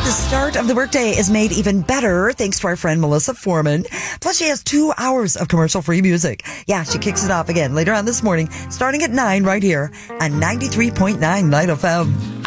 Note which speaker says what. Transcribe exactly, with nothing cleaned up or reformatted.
Speaker 1: the start of the workday is made even better thanks to our friend Melissa Foreman. Plus, she has two hours of commercial-free music. Yeah, she kicks it off again later on this morning, starting at nine right here on ninety-three point nine Night F M.